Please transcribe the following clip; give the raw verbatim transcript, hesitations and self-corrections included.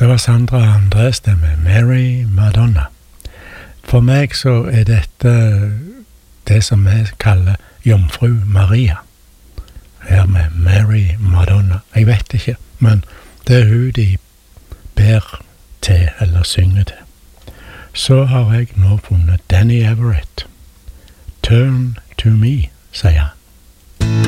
var Sandra Andresen med Mary Madonna. For meg så er dette det som vi kaller Jomfru Maria. Her med Mary Madonna. Jeg vet ikke, men det er hun de ber til eller synger til. Så har jeg nå funnet Danny Everett. Turn to me, sier han.